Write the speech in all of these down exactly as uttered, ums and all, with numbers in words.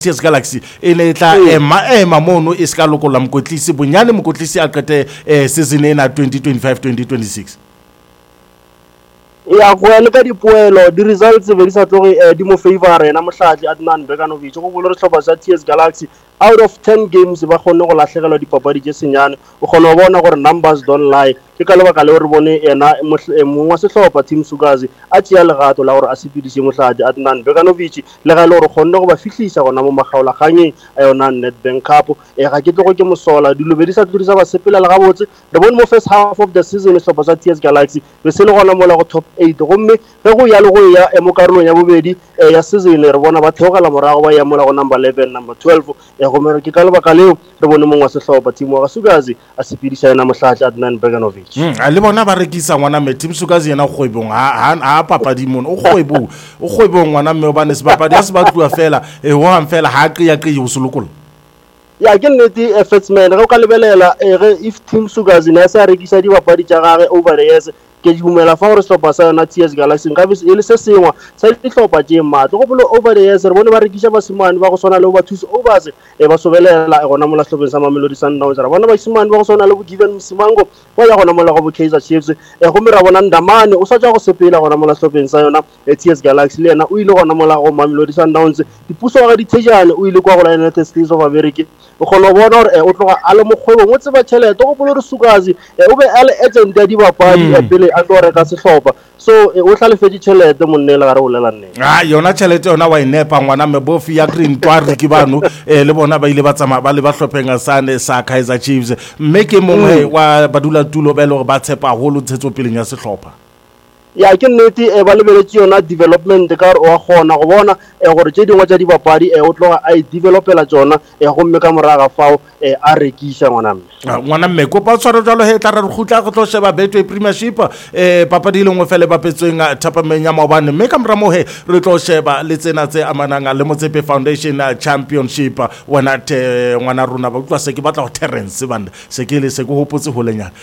T S Galaxy e ne tla ema ema mono e ska lokola mokotlisi bonyane mokotlisi a qete season ena twenty twenty-five twenty twenty-six. Ya go le ka dipoelo di results be di sa tloge di mo favor ena mohlaji Adnan Beganovic go bolela tlhopha sa T S Galaxy out of ten games ba khone go lahlegelwa dipapadi tse senyane o khona bona gore numbers don't lie ke ka lebaka le re bone ena mongwa sehlopha Team Sukazi a tšea legato la gore a sepedise mohlaji Adnan Beganovic le ga le gore khonne go ba fihlisa gona mo magaola gangeng a yona Nedbank Cup e ga ke tlogo ke mosola di lobe di sa tlodisa ba sepela le gabotse re bone mo first half of the season sehlopha sa T S Galaxy be se le gona mo la go top eight gomme ge go ya le go ya mo karolong ya bobedi ya season re bona ba theogela morago ba ya mo la go number eleven number twelve e go mere ke ka lebaka leo re bone mongwa sehlopha Team wa Sukazi a sepedisa ena mohlaji Adnan Beganovic. Mm, a le bona ba rekisa ngwana me Team Sukazi yena kgwebong ha ha papadi mono o kgwebo o kgwebong ngwana me ba ne se papadi ya se ba tluwa fela e ho am fela ha ke ya ke yo solokola ya ke nnete effortsman re ka lebelela if Team Sukazi ne sa rekisa di papadi tsa gage over the years ke dumela fa gore sehlopha sa yona T S Galaxy nka be e le se sengwa sa dihlopha tse matlo go bolo over the years re bone ba rekisa basimane ba go sona le ba thusa overs e ba sobelela e gona mo la hlopeng sa Mamelodi Sundowns ra bona basimane ba go sona le go Given Msimango ba ya gona mo la go Kaizer Chiefs e go mera bona Ndamane o sa tja go sepela gona mo la hlopeng sa yona T S Galaxy le yena o ile gona mo la go Mamelodi Sundowns dipuso ga di thejane o ile kwa go la United States of America o khona bona gore o tloga a le mogwebo mo tseba tšhelete go bolo re Sukazi o be a le agent ya dibapadi e pele a tlo reka sehlopha so o hlalefetse tšhelete monnela ga re bolela nne ah yona tšhelete yona wa inepa ngwana me bofi ya green twari ke bano eh le bona ba ile ba tsama ba le ba hlophenga sane sa Kaizer Chiefs mme ke mongwe wa badula tulo ba ile gore ba tshepa holo tshetso peleng ya sehlopha ya ke nnete e ba lebeletse yona development ka o a gona go bona e gore tše dingwe tša dibapadi e o tloga a developela tsona e go mme ka moraga fao e a rekisa ngwana mme ngwana mme ko pa tshwaro jalo he tla re khutla go tlo sheba Betway Premiership eh papadi le ngwe fele ba petsweng thapameng ya maobane mme ka mora mo he re tlo sheba le tsena tse amanang le Motsepe Foundation Championship wena te ngwana runa ba utlwa se ke batla go Terence banda se ke le se go hopotse ho lenyana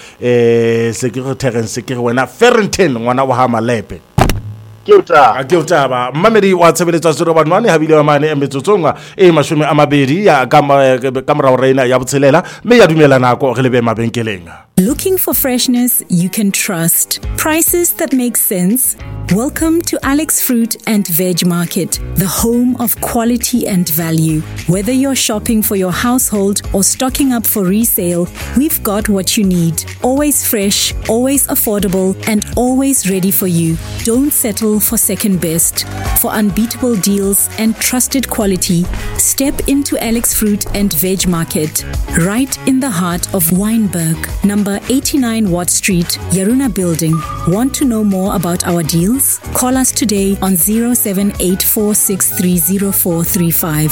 eh se ke go Terence ke wena Ferrington ngwana wa ha Malepe ke uta ke uta ba mamedi wa tshebeletsa zero one one habile wa mane emetsotsonga e mashome a mabedi ya ka kamera reina ya botselela me ya dumela nako re lebe mabenkeleng. Looking for freshness you can trust, prices that make sense? Welcome to Alex Fruit and Veg Market, the home of quality and value. Whether you're shopping for your household or stocking up for resale, we've got what you need. Always fresh, always affordable, and always ready for you. Don't settle for second best. For unbeatable deals and trusted quality, step into Alex Fruit and Veg Market, right in the heart of Wynberg, number eighty-nine Watt Street, Yaruna Building. Want to know more about our deals? Call us today on zero seven eight four six three zero four three five.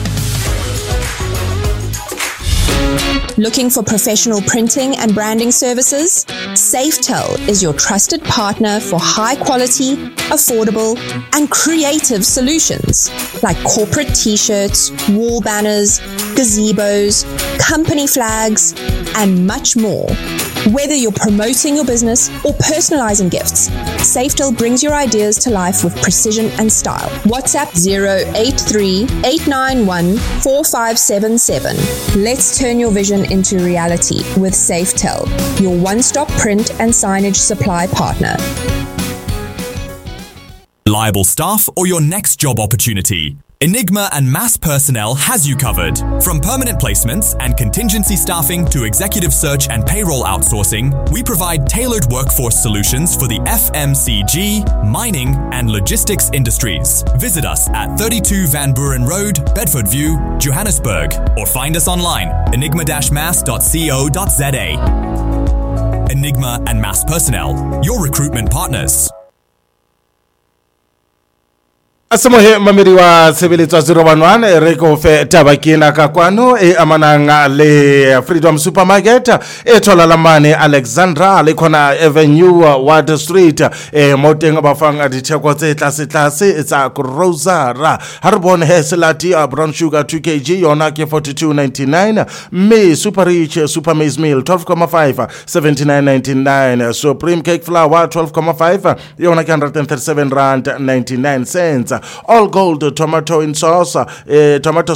Looking for professional printing and branding services? Safetel is your trusted partner for high quality, affordable, and creative solutions like corporate t-shirts, wall banners, gazebos, company flags, and much more. Whether you're promoting your business or personalizing gifts, Safetel brings your ideas to life with precision and style. WhatsApp zero eight three eight nine one four five seven seven. Let's turn your vision into reality with Safetel, your one-stop print and signage supply partner. Reliable staff or your next job opportunity? Enigma and Mass Personnel has you covered. From permanent placements and contingency staffing to executive search and payroll outsourcing, we provide tailored workforce solutions for the F M C G, mining, and logistics industries. Visit us at thirty-two Van Buren Road, Bedford View, Johannesburg, or find us online, enigma dash mass dot co dot za. Enigma and Mass Personnel, your recruitment partners. Asemo he mamedi wa tshebeletso zero one one re go fe tabakina ka kwano e amanang le Freedom Supermarket e thola la mane Alexandra le khona Avenue Ward Street e moteng ba fanga ditheko tse tlase tlase tsa Rosara ha re bone he selati a brown sugar two kilograms yona ke forty-two ninety-nine me super rich super maize meal twelve point five seventy-nine ninety-nine supreme cake flour twelve point five yona ke one hundred thirty-seven rand ninety-nine cents All Gold tomato in sauce, uh, tomato